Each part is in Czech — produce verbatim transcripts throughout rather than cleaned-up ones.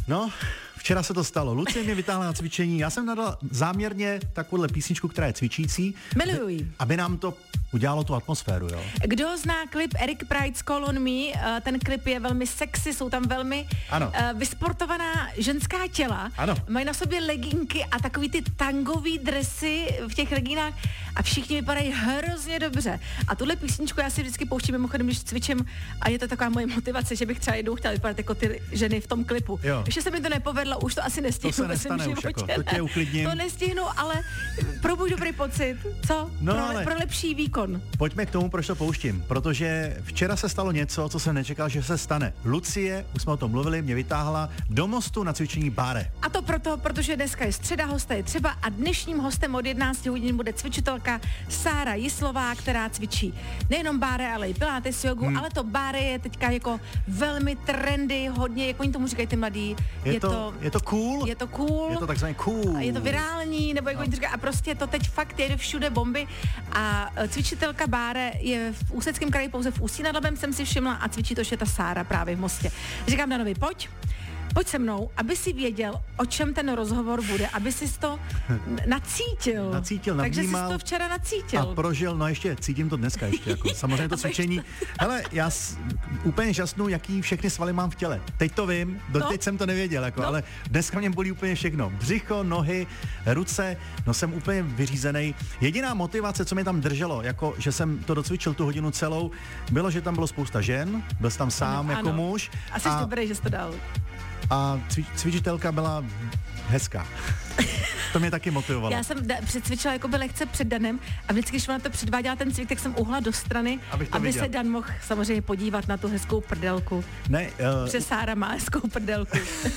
No, včera se to stalo. Lucie mě vytáhla na cvičení. Já jsem nadal záměrně takovouhle písničku, která je cvičící. Miluju ji. Aby nám to udělalo tu atmosféru, jo. Kdo zná klip Eric Pride's Call on Me, ten klip je velmi sexy, jsou tam velmi ano. uh, vysportovaná ženská těla. Ano. Mají na sobě leginky a takový ty tangový dresy v těch legínách a všichni vypadají hrozně dobře. A tuhle písničku já si vždycky pouštím mimochodem, když cvičím a je to taková moje motivace, že bych třeba jednou chtěla vypadat jako ty ženy v tom klipu. Jo. Ještě se mi to nepovedlo, už to asi nestihnu. To se nestane už, jako, to tě uklidním. To nestihnu, ale pro můj dobrý pocit, co? No, pro, ale... pro lepší výkon. Pojďme k tomu, proč to pouštím, protože včera se stalo něco, co jsem nečekal, že se stane. Lucie, už jsme o tom mluvili, mě vytáhla do Mostu na cvičení Báre. A to proto, protože dneska je středa, hosta je třeba a dnešním hostem od jedenácti hodin bude cvičitelka Sára Jislová, která cvičí nejenom Báre, ale i pilates, jogu, hmm. ale to Báre je teďka jako velmi trendy, hodně, jak oni tomu říkají ty mladí. Je, je, to, to, je to cool? Je to cool. Je to takzvaný cool. A je to virální, nebo jak no. oni to říkají, a prostě to teď fakt jede všude bomby a cvičitelka Báre je v Ústeckém kraji pouze v Ústí nad Labem, jsem si všimla, a cvičí to je ta Sára právě v Mostě. Říkám Danovi, pojď, pojď se mnou, aby si věděl, o čem ten rozhovor bude, aby si to nacítil. Nacítil, Takže navnímal. jsi to včera nacítil. A prožil, no ještě, cítím to dneska ještě, jako samozřejmě to cvičení. Hele, já s, úplně žasnu, jaký všechny svaly mám v těle. Teď to vím, doteď no. jsem to nevěděl, jako, no. ale dneska mě bolí úplně všechno. Břicho, nohy, ruce, no jsem úplně vyřízený. Jediná motivace, co mě tam drželo, jako že jsem to docvičil tu hodinu celou, bylo, že tam bylo spousta žen, byl jsem tam sám ano, jako ano. muž. A jsi dobrý, že jsi to dal. A cvi, cvičitelka byla hezká. To mě taky motivovalo. Já jsem da- přecvičila jako by lehce před Danem a vždycky, když ona to předváděla ten cvik, tak jsem uhla do strany, aby viděl. se Dan mohl samozřejmě podívat na tu hezkou prdelku. Ne, uh, Protože Sára má hezkou prdelku.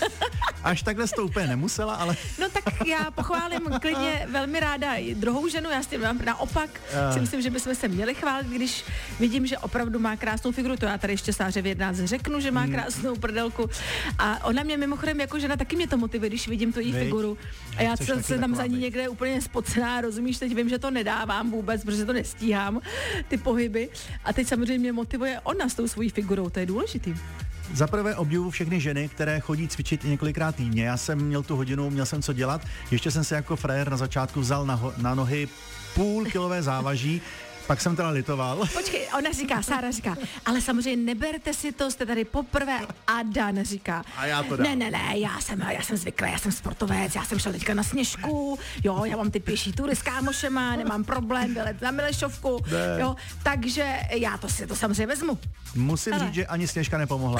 Až takhle to úplně nemusela, ale... No tak já pochválím klidně velmi ráda i druhou ženu, já s tím mám naopak. Uh. Si myslím, že bychom se měli chválit, když vidím, že opravdu má krásnou figuru. To já tady ještě Sáře v jedenáct řeknu, že má hmm. krásnou prdelku. A ona mě mimochodem jako žena taky mě to motivuje, když vidím tu její figuru. A já se, se tam za ní někde úplně spocená, rozumíš, teď vím, že to nedávám vůbec, protože to nestíhám, ty pohyby. A teď samozřejmě mě motivuje ona s tou svojí figurou, to je důležitý. Za prvé obdivuju všechny ženy, které chodí cvičit i několikrát týdně. Já jsem měl tu hodinu, měl jsem co dělat. Ještě jsem se jako frajer na začátku vzal na, ho- na nohy půl kilové závaží. Pak jsem teda litoval. Počkej, ona říká, Sára říká, ale samozřejmě neberte si to, jste tady poprvé. A Dan říká, a já to dám. Ne, ne, ne, já jsem, já jsem zvyklý, já jsem sportovec, já jsem šel teďka na Sněžku, jo, já mám ty pěší tury s kámošema, nemám problém, vylet na Milešovku, ne. jo, takže já to si to samozřejmě vezmu. Musím ale. říct, že ani Sněžka nepomohla.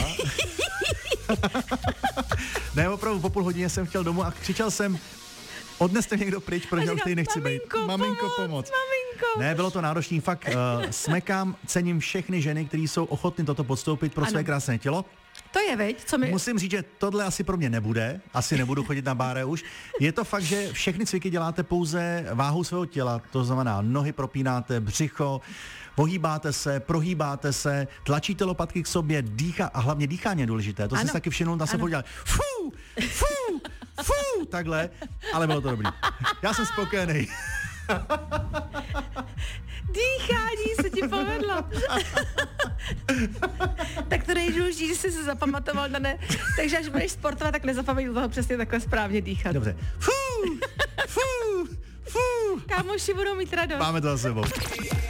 Ne, opravdu po půl hodině jsem chtěl domů a křičel jsem, odneste někdo pryč, protože já už tady nechci být. Maminko, pomoc. Maminko. Ne, bylo to náročný, fakt uh, smekám, cením všechny ženy, které jsou ochotny toto podstoupit pro ano. své krásné tělo. To je, veď, co mi... Musím říct, že tohle asi pro mě nebude, asi nebudu chodit na Báre už. Je to fakt, že všechny cviky děláte pouze váhou svého těla, to znamená nohy propínáte, břicho, pohýbáte se, prohýbáte se, tlačíte lopatky k sobě, dýchá, a hlavně dýchání je důležité, to jsem si taky všimnul, na se podělal, fú, fú, fú, takhle, ale bylo to dobrý. Já jsem spokojený. Dýchání se ti povedlo. Tak to nejdůležitější, že jsi se zapamatoval, ne? Takže až budeš sportovat, tak nezapomeň do toho přesně takhle správně dýchat. Dobře. Fú, fú, fú. Kámoši budou mít radost. Máme to za sebou.